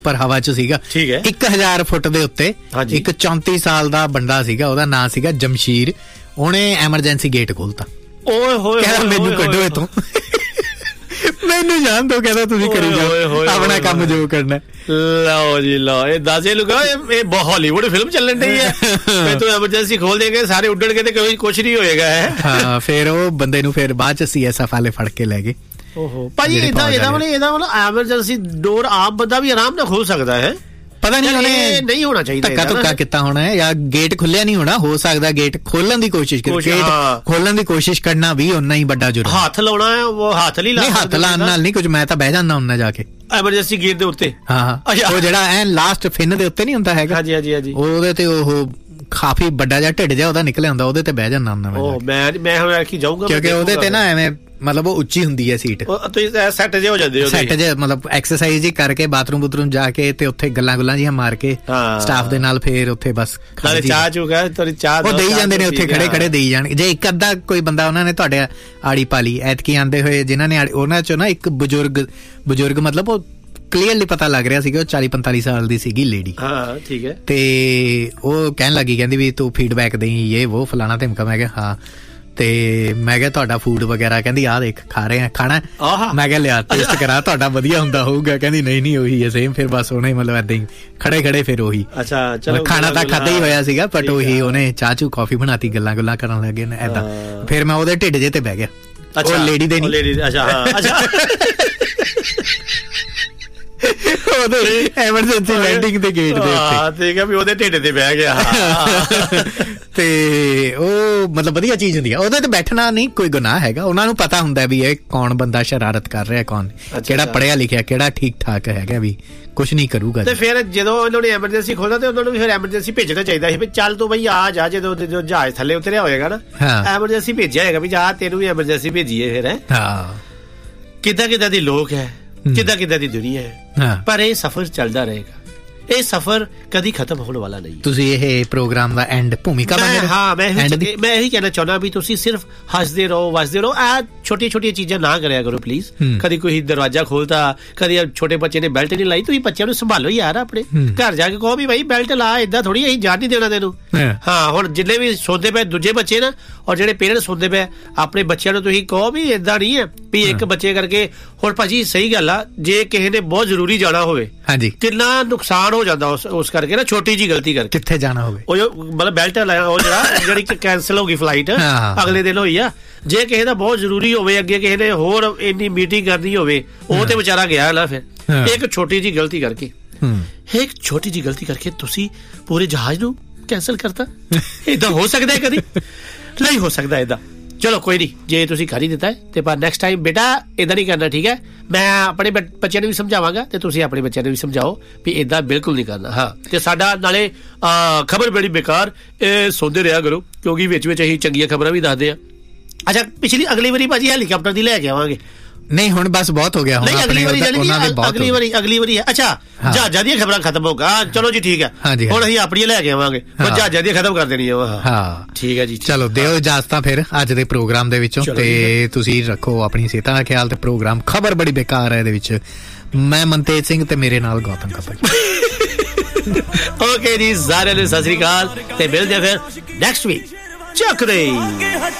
ਪਰ ਹਵਾ 'ਚ ਸੀਗਾ। 1000 ਫੁੱਟ ਦੇ ਉੱਤੇ ਇੱਕ 34 ਸਾਲ ਦਾ ਬੰਦਾ ਸੀਗਾ, ਉਹਦਾ ਨਾਂ ਸੀਗਾ ਜਮਸ਼ੀਰ। ਉਹਨੇ ਐਮਰਜੈਂਸੀ ਗੇਟ ਖੋਲਤਾ। ਓਏ ਹੋਏ, ਕਹਿੰਦਾ ਮੈਨੂੰ ਕੱਢੋ ਇੱਥੋਂ, ਮੈਨੂੰ ਜਾਣ ਦੋ, ਕਹਿੰਦਾ ਤੁਸੀਂ ਕਰੀ ਜਾਓ ਆਪਣਾ ਕੰਮ ਜੋ ਕਰਨਾ। ਲਓ ਜੀ ਲਓ, ਇਹ ਦਾਸੇ ਲੁਕਾ, ਇਹ ਹਾਲੀਵੁੱਡ ਫਿਲਮ ਚੱਲਣ ਡਈ ਹੈ। ਤੂੰ ਐਮਰਜੈਂਸੀ ਖੋਲ ਦੇਗੇ, ਸਾਰੇ ਉੱਡਣਗੇ ਤੇ ਕੋਈ ਕੁਛ ਨਹੀਂ ਹੋਏਗਾ। ਹਾਂ, ਫਿਰ ਉਹ ਬੰਦੇ ਨੂੰ ਫਿਰ ਬਾਅਦ 'ਚ CSF ਵਾਲੇ ਫੜ ਕੇ ਲੈ ਗਏ। ਭਾਜੀ ਇਹਦਾ ਮਤਲਬ ਐਮਰਜੈਂਸੀ ਡੋਰ ਆਪ ਬੰਦਾ ਵੀ ਆਰਾਮ ਨਾਲ ਖੋਲ ਸਕਦਾ ਹੈ? ਪਤਾ ਨਹੀਂ, ਉਹਨੇ ਨਹੀਂ ਹੋਣਾ ਚਾਹੀਦਾ, ਧੱਕਾ ਧੁੱਕਾ ਕੀਤਾ ਹੋਣਾ ਹੈ, ਜਾਂ ਗੇਟ ਖੁੱਲਿਆ ਨਹੀਂ ਹੋਣਾ। ਹੋ ਸਕਦਾ ਗੇਟ ਖੋਲਣ ਦੀ ਕੋਸ਼ਿਸ਼ ਖੋਲਣ ਦੀ ਕੋਸ਼ਿਸ਼ ਕਰਨਾ ਵੀ ਓਨਾ ਹੀ ਵੱਡਾ ਜੁਰਮ। ਹੱਥ ਲਾਉਣਾ ਹੈ, ਉਹ ਹੱਥ ਨਹੀਂ ਲਾ, ਹੱਥ ਲਾਉਣ ਨਾਲ ਨਹੀਂ ਕੁਝ। ਮੈਂ ਤਾਂ ਬਹਿ ਜਾਂਦਾ ਹੁੰਦਾ ਜਾ ਕੇ ਐਮਰਜੈਂਸੀ ਗੇਟ ਦੇ ਉੱਤੇ। ਹਾਂ, ਉਹ ਜਿਹੜਾ ਐ ਲਾਸਟ ਫਿਨ ਦੇ ਉੱਤੇ ਨਹੀਂ ਹੁੰਦਾ ਹੈਗਾ, ਉਹਦੇ ਤੇ ਉਹ ਕਾਫੀ ਵੱਡਾ ਜਿਹਾ ਢਿੱਡ ਜਿਹਾ ਉਹਦਾ ਨਿਕਲਿਆ ਹੁੰਦਾ, ਉਹਦੇ ਤੇ ਬਹਿ ਜਾਂਦਾ ਹੁੰਦਾ ਮੈਂ ਹੁਣ ਆਖੀ ਜਾਊਂਗਾ, ਕਿਉਂਕਿ ਉਹਦੇ ਤੇ ਨਾ ਐਵੇਂ ਮਤਲਬ ਉਹ ਉੱਚੀ ਹੁੰਦੀ ਹੈ ਸੀਟ। ਸੈੱਟ ਜੇ ਹੋ ਜਾਂਦੇ, ਸੈੱਟ ਜੇ ਮਤਲਬ ਐਕਸਰਸਾਈਜ਼ ਹੀ ਕਰਕੇ ਬਾਥਰੂਮ ਜਾ ਕੇ ਤੇ ਉੱਥੇ ਗੱਲਾਂ ਜਿਹੀਆਂ ਮਾਰ ਕੇ ਸਟਾਫ ਦੇ ਨਾਲ, ਫੇਰ ਉੱਥੇ ਬਸ ਚਾਹ ਚੂਗਾ ਚਾਹ ਉਹ ਦੇਈ ਜਾਂਦੇ ਨੇ ਉੱਥੇ ਖੜੇ ਦੇਈ ਜਾਣਗੇ। ਜੇ ਇੱਕ ਅੱਧਾ ਕੋਈ ਬੰਦਾ ਉਹਨਾਂ ਨੇ ਤੁਹਾਡੇ ਆੜੀ ਪਾ ਲਈ ਐਤਕੀ ਆਂਦੇ ਹੋਏ, ਜਿਨ੍ਹਾਂ ਨੇ ਉਹਨਾਂ ਚੋਂ ਨਾ ਇੱਕ ਬਜ਼ੁਰਗ ਮਤਲਬ ਉਹ ਕਲੀਅਰਲੀ ਪਤਾ ਲੱਗ ਰਿਹਾ ਸੀਗਾ ਉਹ 40-45 ਸਾਲ ਦੀ ਸੀਗੀ ਲੇਡੀ। ਹਾਂ ਠੀਕ ਹੈ। ਤੇ ਉਹ ਕਹਿਣ ਲੱਗੀ, ਕਹਿੰਦੀ ਵੀ ਤੂੰ ਫੀਡਬੈਕ ਦੇਈ, ਇਹ ਉਹ ਫਲਾਣਾ ਧਮਕਾ। ਮੈਂ ਕਿਹਾ ਹਾਂ, ਤੇ ਮੈਂ ਕਿਹਾ ਤੁਹਾਡਾ ਫੂਡ ਵਗੈਰਾ, ਕਹਿੰਦੀ ਆਹ ਦੇਖ ਖਾ ਰਹੇ ਆ, ਖਾਣਾ? ਮੈਂ ਕਿਹਾ ਲਿਆ ਟੇਸਟ ਕਰਾ, ਤੁਹਾਡਾ ਵਧੀਆ ਹੁੰਦਾ ਹੋਊਗਾ। ਕਹਿੰਦੀ ਨਹੀਂ ਉਹੀ ਹੈ ਸੇਮ। ਫਿਰ ਬਸ ਉਹਨੇ ਮਤਲਬ ਏਦਾਂ ਹੀ ਖੜੇ ਫਿਰ ਉਹੀ ਖਾਣਾ ਤਾਂ ਖਾਧਾ ਹੀ ਹੋਇਆ ਸੀਗਾ, ਬਟ ਉਹੀ ਉਹਨੇ ਚਾਹ ਚੂ ਕਾਫੀ ਬਣਾਤੀ, ਗੱਲਾਂ ਕਰਨ ਲੱਗੇ ਨੇ ਏਦਾਂ। ਫਿਰ ਮੈਂ ਉਹਦੇ ਢਿੱਡ ਜੇ ਤੇ ਬਹਿ ਗਿਆ, ਉਹ ਲੇਡੀ ਦੇ ਨਹੀਂ। ਐਮਰਜੈਂਸੀ ਲੈਂਡਿੰਗ ਦੇ ਗੇਟ ਦੇ ਉੱਤੇ, ਠੀਕ ਹੈ ਵੀ ਉਹਦੇ ਢਿੱਡ ਤੇ ਬਹਿ ਗਿਆ। ਤੇ ਉਹ ਮਤਲਬ ਵਧੀਆ ਚੀਜ਼ ਹੁੰਦੀ ਆ, ਉਹਦੇ ਤੇ ਬੈਠਣਾ ਨਹੀਂ ਕੋਈ ਗੁਨਾਹ ਹੈਗਾ। ਉਹਨਾਂ ਨੂੰ ਪਤਾ ਹੁੰਦਾ ਵੀ ਇਹ ਕੌਣ ਬੰਦਾ ਸ਼ਰਾਰਤ ਕਰ ਰਿਹਾ, ਕੌਣ ਕਿਹੜਾ ਪੜ੍ਹਿਆ ਲਿਖਿਆ, ਕਿਹੜਾ ਠੀਕ ਠਾਕ ਹੈਗਾ, ਵੀ ਕੁਛ ਨਹੀਂ ਕਰੂਗਾ। ਤੇ ਫਿਰ ਜਦੋਂ ਉਹਨਾਂ ਨੇ ਐਮਰਜੈਂਸੀ ਖੋਲ੍ਹਾ ਤੇ ਉਹਨਾਂ ਨੂੰ ਵੀ ਫਿਰ ਐਮਰਜੈਂਸੀ ਭੇਜਣਾ ਚਾਹੀਦਾ ਸੀ ਵੀ ਚੱਲ ਤੂੰ ਬਈ ਆ ਜਾ, ਜਦੋਂ ਜਹਾਜ਼ ਥੱਲੇ ਉਤਰਿਆ ਹੋਏਗਾ ਨਾ ਐਮਰਜੈਂਸੀ ਭੇਜਿਆ ਹੋਏਗਾ ਵੀ ਜਾ ਤੈਨੂੰ ਵੀ ਐਮਰਜੈਂਸੀ ਭੇਜੀਏ। ਫਿਰ ਕਿੱਦਾਂ ਦੀ ਲੋਕ ਹੈ, ਕਿੱਦਾਂ ਦੀ ਦੁਨੀਆ ਹੈ, ਪਰ ਇਹ ਸਫ਼ਰ ਚੱਲਦਾ ਰਹੇਗਾ। ਇਹ ਸਫ਼ਰ ਕਦੀ ਖਤਮ ਹੋਣ ਵਾਲਾ ਨਹੀਂ। ਤੁਸੀਂ ਇਹ ਪ੍ਰੋਗਰਾਮ ਦਾ ਐਂਡ ਭੂਮਿਕਾ ਮੈਂ ਇਹੀ ਕਹਿਣਾ ਚਾਹੁੰਦਾ ਵੀ ਤੁਸੀਂ ਸਿਰਫ ਹੱਸਦੇ ਰਹੋ, ਵੱਸਦੇ ਰਹੋ। ਇਹ ਛੋਟੀਆਂ ਚੀਜ਼ਾਂ ਨਾ ਕਰਿਆ ਕਰੋ ਪਲੀਜ਼। ਕਦੀ ਕੋਈ ਦਰਵਾਜ਼ਾ ਖੋਲਤਾ, ਕਦੀ ਛੋਟੇ ਬੱਚੇ ਨੇ ਬੈਲਟ ਨਹੀਂ ਲਾਈ, ਤੁਸੀਂ ਬੱਚਿਆਂ ਨੂੰ ਸੰਭਾਲੋ ਯਾਰ, ਆਪਣੇ ਘਰ ਜਾ ਕੇ ਕਹੋ ਵੀ ਭਾਈ ਬੈਲਟ ਲਾ, ਏਦਾਂ ਥੋੜੀ ਅਸੀਂ ਜਾਣ ਨਹੀਂ ਦੇਣਾ ਤੈਨੂੰ। ਹਾਂ, ਹੁਣ ਜਿੰਨੇ ਵੀ ਸੁਣਦੇ ਪਏ ਦੂਜੇ ਬੱਚੇ ਨਾ, ਔਰ ਜਿਹੜੇ ਪੇਰੈਂਟਸ ਸੁਣਦੇ ਪਏ, ਆਪਣੇ ਬੱਚਿਆਂ ਨੂੰ ਤੁਸੀਂ ਕਹੋ ਵੀ ਏਦਾਂ ਨਹੀਂ ਹੈ ਵੀ ਇੱਕ ਬੱਚੇ ਕਰਕੇ। ਹੁਣ ਭਾਜੀ ਸਹੀ ਗੱਲ ਆ, ਜੇ ਕਿਸੇ ਨੇ ਬਹੁਤ ਜ਼ਰੂਰੀ ਜਾਣਾ ਹੋਵੇ, ਕਿੰਨਾ ਨੁਕਸਾਨ ਹੋ ਜਾਂਦਾ ਉਸ ਕਰਕੇ ਨਾ, ਛੋਟੀ ਜੀ ਗਲਤੀ ਕਰਕੇ। ਕਿੱਥੇ ਜਾਣਾ ਹੋਵੇ, ਉਹ ਮਤਲਬ ਬੈਲਟ ਲਾਇਆ, ਉਹ ਜਿਹੜੀ ਕੈਂਸਲ ਹੋ ਗਈ ਫਲਾਈਟ, ਅਗਲੇ ਦਿਨ ਹੋਈ ਆ। ਜੇ ਕਿਸੇ ਦਾ ਬਹੁਤ ਜ਼ਰੂਰੀ ਹੋਵੇ, ਅੱਗੇ ਕਿਸੇ ਨੇ ਹੋਰ ਇੰਨੀ ਮੀਟਿੰਗ ਕਰਨੀ ਹੋਵੇ, ਉਹ ਤੇ ਵਿਚਾਰਾ ਗਿਆ ਨਾ, ਫਿਰ ਇੱਕ ਛੋਟੀ ਜੀ ਗਲਤੀ ਕਰਕੇ ਤੁਸੀਂ ਪੂਰੇ ਜਹਾਜ਼ ਨੂੰ ਕੈਂਸਲ ਕਰਤਾ। ਏਦਾਂ ਹੋ ਸਕਦਾ ਕਦੀ? ਨਹੀਂ ਹੋ ਸਕਦਾ ਏਦਾਂ। ਚਲੋ ਕੋਈ ਨਹੀਂ, ਜੇ ਤੁਸੀਂ ਕਰ ਹੀ ਦਿੱਤਾ ਹੈ ਤੇ ਪਰ ਨੈਕਸਟ ਟਾਈਮ ਬੇਟਾ ਏਦਾਂ ਨਹੀਂ ਕਰਨਾ, ਠੀਕ ਹੈ? ਮੈਂ ਆਪਣੇ ਬੱਚਿਆਂ ਨੂੰ ਵੀ ਸਮਝਾਵਾਂਗਾ ਤੇ ਤੁਸੀਂ ਆਪਣੇ ਬੱਚਿਆਂ ਨੂੰ ਵੀ ਸਮਝਾਓ ਵੀ ਏਦਾਂ ਬਿਲਕੁਲ ਨਹੀਂ ਕਰਨਾ। ਹਾਂ, ਤੇ ਸਾਡਾ ਨਾਲੇ ਖਬਰ ਬੜੀ ਬੇਕਾਰ, ਇਹ ਸੁਣਦੇ ਰਿਹਾ ਕਰੋ, ਕਿਉਂਕਿ ਵਿੱਚ ਅਸੀਂ ਚੰਗੀਆਂ ਖਬਰਾਂ ਵੀ ਦੱਸਦੇ ਆ। ਅੱਛਾ, ਅਗਲੀ ਵਾਰੀ ਭਾਜੀ ਹੈਲੀਕਾਪਟਰ ਦੀ ਲੈ ਕੇ ਆਵਾਂਗੇ। ਨਹੀਂ, ਹੁਣ ਬਸ ਬਹੁਤ ਹੋ ਗਿਆ। ਅਗਲੀ ਵਾਰੀ ਅੱਛਾ, ਜਹਾਜ਼ਾਂ ਦੀਆਂ ਖਬਰਾਂ ਖਤਮ ਹੋ ਗਿਆ। ਚਲੋ ਜੀ ਠੀਕ ਹੈ, ਹੁਣ ਅਸੀਂ ਆਪਣੀਆਂ ਲੈ ਕੇ ਆਵਾਂਗੇ, ਜਹਾਜ਼ਾਂ ਦੀਆਂ ਖਤਮ ਕਰ ਦੇਣੀਆਂ। ਹਾਂ ਠੀਕ ਹੈ ਜੀ, ਚਲੋ ਦਿਓ ਇਜਾਜ਼ਤਾਂ ਫਿਰ ਅੱਜ ਦੇ ਪ੍ਰੋਗਰਾਮ ਦੇ ਵਿੱਚੋਂ। ਤੇ ਤੁਸੀਂ ਰੱਖੋ ਆਪਣੀ ਸਿਹਤਾਂ ਦਾ ਖਿਆਲ। ਤੇ ਪ੍ਰੋਗਰਾਮ ਖਬਰ ਬੜੀ ਬੇਕਾਰ ਹੈ, ਇਹਦੇ ਵਿੱਚ ਮੈਂ ਮਨਤੇਜ ਸਿੰਘ ਤੇ ਮੇਰੇ ਨਾਲ ਗੌਤਮ ਕਪਲ। ਓਕੇ ਜੀ, ਸਾਰਿਆਂ ਨੂੰ ਸਤਿ ਸ੍ਰੀ ਅਕਾਲ ਤੇ ਮਿਲਦੇ ਫਿਰ ਨੈਕਸਟ ਵੀਕ। ਚੱਕ ਦੇ।